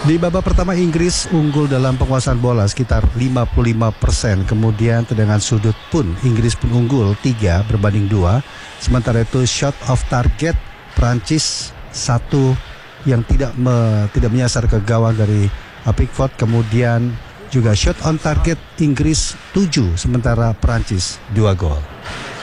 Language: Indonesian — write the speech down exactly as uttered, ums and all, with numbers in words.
Di babak pertama Inggris unggul dalam penguasaan bola sekitar lima puluh lima persen. Kemudian tendangan sudut pun Inggris pun unggul tiga berbanding dua. Sementara itu shot off target Prancis satu yang tidak me, tidak menyasar ke gawang dari Pickford. Kemudian juga shot on target Inggris tujuh sementara Prancis dua gol.